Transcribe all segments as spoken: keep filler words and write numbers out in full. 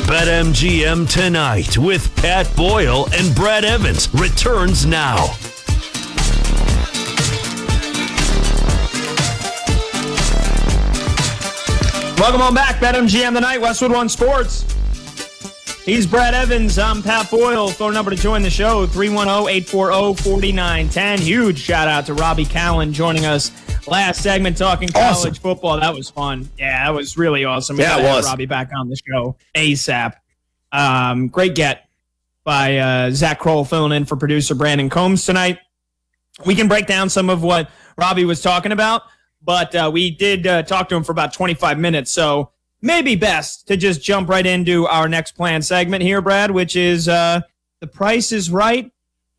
BetMGM Tonight with Pat Boyle and Brad Evans returns now. Welcome on back, BetMGM Tonight, Westwood One Sports. He's Brad Evans. I'm Pat Boyle. Phone number to join the show, three one zero, eight four zero, four nine one zero. Huge shout out to Robbie Callan joining us last segment talking college awesome. football. That was fun. Yeah, that was really awesome. We Yeah, gotta it have was. Robbie back on the show ASAP. Um, great get by uh, Zach Kroll filling in for producer Brandon Combs tonight. We can break down some of what Robbie was talking about, but uh, we did uh, talk to him for about twenty-five minutes, so maybe best to just jump right into our next planned segment here, Brad, which is uh, The Price is Right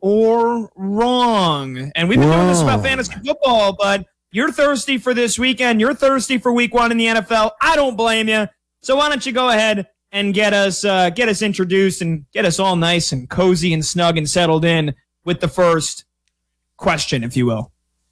or Wrong. And we've been doing this about fantasy football, but you're thirsty for this weekend. You're thirsty for week one in the N F L. I don't blame you. So why don't you go ahead and get us uh, get us introduced and get us all nice and cozy and snug and settled in with the first question, if you will.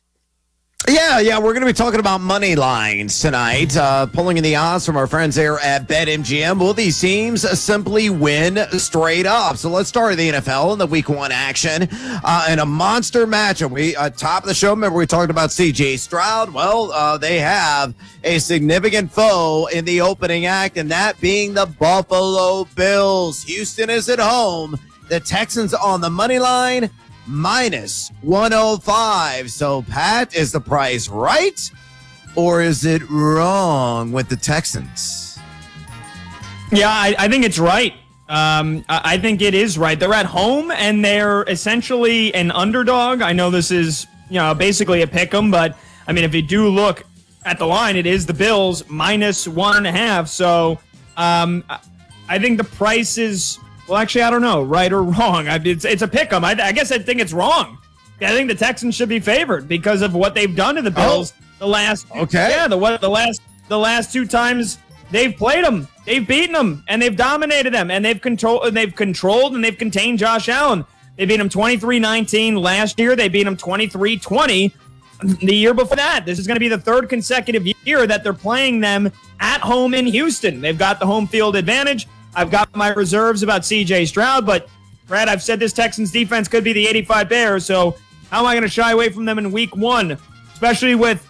Yeah, yeah, we're going to be talking about money lines tonight, uh, pulling in the odds from our friends there at BetMGM. Will these teams simply win straight up? So let's start with the N F L in the week one action uh, in a monster matchup. We uh, top of the show, remember we talked about C J Stroud? Well, uh, they have a significant foe in the opening act, and that being the Buffalo Bills. Houston is at home. The Texans on the money line. Minus one oh five. So, Pat, is the price right or is it wrong with the Texans? Yeah, I, I think it's right. Um, I, I think it is right. They're at home and they're essentially an underdog. I know this is, you know, basically a pick 'em, but I mean, if you do look at the line, it is the Bills minus one and a half. So, um, I think the price is. Well, actually, I don't know, right or wrong. I, it's, it's a pick 'em. I, I guess I think it's wrong. I think the Texans should be favored because of what they've done to the Bills oh, the last. Okay. Yeah, the what the last the last two times they've played them, they've beaten them, and they've dominated them, and they've controlled and they've controlled and they've contained Josh Allen. They beat him twenty-three nineteen last year. They beat him twenty-three twenty the year before that. This is going to be the third consecutive year that they're playing them at home in Houston. They've got the home field advantage. I've got my reserves about C J Stroud, but, Brad, I've said this Texans defense could be the eighty-five Bears, so how am I going to shy away from them in week one? Especially with,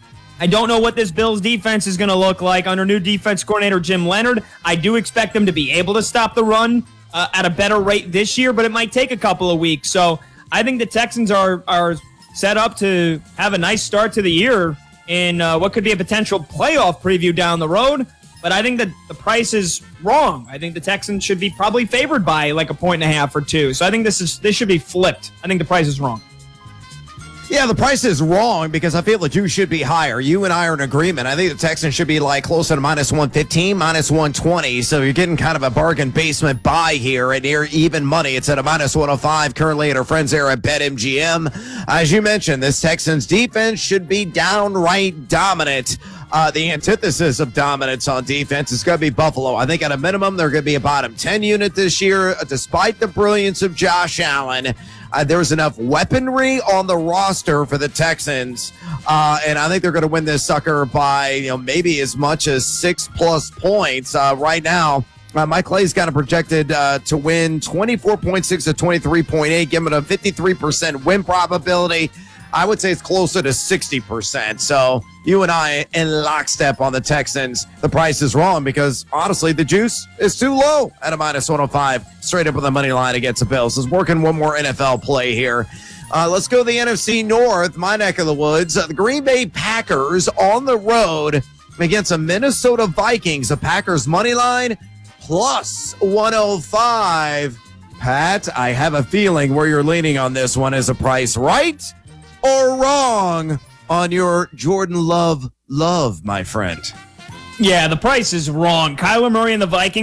I don't know what this Bills defense is going to look like under new defense coordinator Jim Leonard. I do expect them to be able to stop the run uh, at a better rate this year, but it might take a couple of weeks. So I think the Texans are, are set up to have a nice start to the year in uh, what could be a potential playoff preview down the road. But I think that the price is wrong. I think the Texans should be probably favored by like a point and a half or two. So I think this is this should be flipped. I think the price is wrong. Yeah, the price is wrong because I feel like you should be higher. You and I are in agreement. I think the Texans should be like closer to minus one fifteen, minus one twenty. So you're getting kind of a bargain basement buy here at near even money. It's at a minus one oh five currently at our friends there at BetMGM. As you mentioned, this Texans defense should be downright dominant. Uh, the antithesis of dominance on defense is going to be Buffalo. I think at a minimum, they're going to be a bottom ten unit this year, despite the brilliance of Josh Allen. Uh, there's enough weaponry on the roster for the Texans, uh, and I think they're going to win this sucker by, you know, maybe as much as six plus points. Uh, right now, uh, Mike Clay's got it projected uh, to win twenty-four point six to twenty-three point eight, giving it a fifty-three percent win probability. I would say it's closer to sixty percent. So you and I in lockstep on the Texans. The price is wrong because, honestly, the juice is too low at a minus one oh five, straight up with the money line against the Bills. Let's work in one more N F L play here. Uh, let's go to the N F C North, my neck of the woods. Uh, the Green Bay Packers on the road against the Minnesota Vikings. The Packers money line plus one oh five. Pat, I have a feeling where you're leaning on this one. Is the price right or wrong on your Jordan Love love, my friend? Yeah, the price is wrong. Kyler Murray and the Vikings